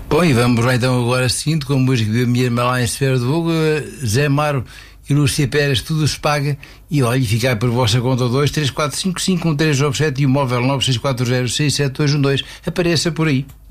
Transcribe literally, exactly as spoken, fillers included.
Bom, e vamos lá então agora seguinte, com a música da minha irmã lá em Esfera do Fogo, Zé Maro e Lúcia Pérez, tudo se paga. E olha, ficar por vossa conta dois três quatro cinco cinco um três nove sete e o móvel nove seis quatro zero seis sete dois um dois. Apareça por aí.